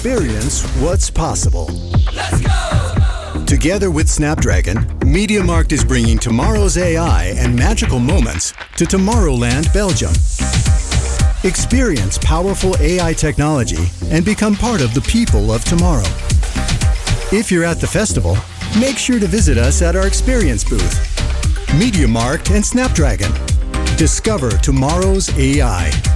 experience what's possible. Let's go! Together with Snapdragon, MediaMarkt is bringing tomorrow's AI and magical moments to Tomorrowland, Belgium. Experience powerful AI technology and become part of the people of tomorrow. If you're at the festival, make sure to visit us at our experience booth. MediaMarkt and Snapdragon. Discover tomorrow's AI.